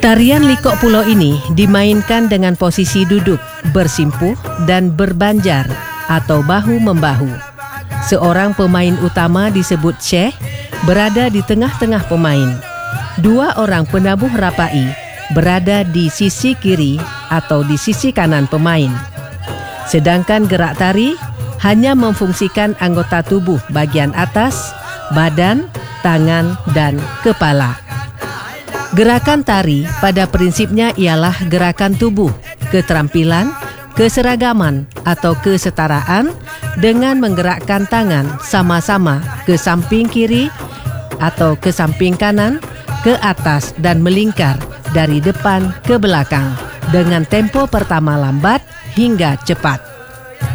Tarian Likok Pulau ini dimainkan dengan posisi duduk, bersimpuh, dan berbanjar atau bahu-membahu. Seorang pemain utama disebut Syekh berada di tengah-tengah pemain. Dua orang penabuh rapai berada di sisi kiri atau di sisi kanan pemain. Sedangkan gerak tari hanya memfungsikan anggota tubuh bagian atas, badan, tangan, dan kepala. Gerakan tari pada prinsipnya ialah gerakan tubuh, keterampilan, keseragaman atau kesetaraan dengan menggerakkan tangan sama-sama ke samping kiri atau ke samping kanan, ke atas dan melingkar dari depan ke belakang dengan tempo pertama lambat hingga cepat.